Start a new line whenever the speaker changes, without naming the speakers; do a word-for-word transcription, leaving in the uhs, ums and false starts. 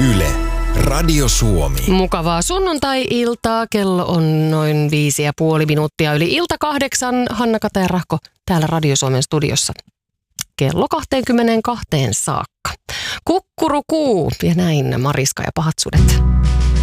Yle, Radio Suomi.
Mukavaa sunnuntai-iltaa. Kello on noin viisi ja puoli minuuttia yli ilta kahdeksan. Hanna-Kata ja Rahko täällä Radio Suomen studiossa. Kello kaksikymmentäkaksi saakka. Kukkurukuu ja näin Mariska ja pahat sudet.